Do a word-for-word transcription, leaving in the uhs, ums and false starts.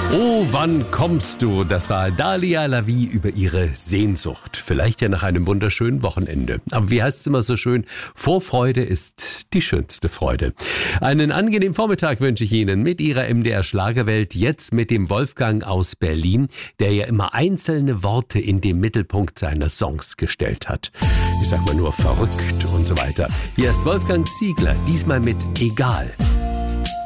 Oh, wann kommst du? Das war Dalia Lavi über ihre Sehnsucht. Vielleicht ja nach einem wunderschönen Wochenende. Aber wie heißt es immer so schön? Vorfreude ist die schönste Freude. Einen angenehmen Vormittag wünsche ich Ihnen mit Ihrer M D R Schlagerwelt. Jetzt mit dem Wolfgang aus Berlin, der ja immer einzelne Worte in den Mittelpunkt seiner Songs gestellt hat. Ich sag mal nur verrückt und so weiter. Hier ist Wolfgang Ziegler, diesmal mit Egal.